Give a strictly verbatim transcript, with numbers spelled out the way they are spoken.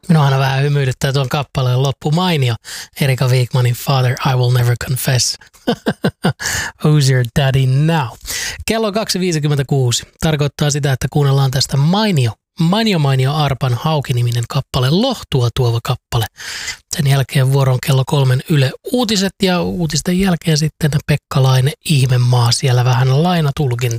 Minua aina vähän hymyilyttää tuon kappaleen loppu mainio. Erika Wigmanin Father, I Will Never Confess. Who's your daddy now? Kello kaksi viisikymmentäkuusi. Tarkoittaa sitä, että kuunnellaan tästä mainio. Mainio Mainio Arpan Hauki-niminen kappale, lohtua tuova kappale. Sen jälkeen vuoron kello kolmen Yle Uutiset ja uutisten jälkeen sitten Pekka Laine Ihmemaa. Siellä vähän lainatulkintaa.